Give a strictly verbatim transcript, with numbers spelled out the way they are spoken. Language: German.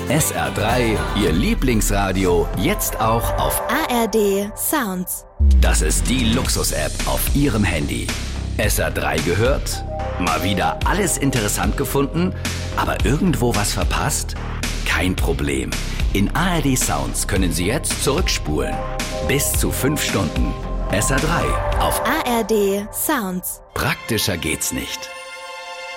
S R drei, Ihr Lieblingsradio, jetzt auch auf A R D Sounds. Das ist die Luxus-App auf Ihrem Handy. S R drei gehört? Mal wieder alles interessant gefunden, aber irgendwo was verpasst? Kein Problem. In A R D Sounds können Sie jetzt zurückspulen. Bis zu fünf Stunden. S R drei auf A R D Sounds. Praktischer geht's nicht.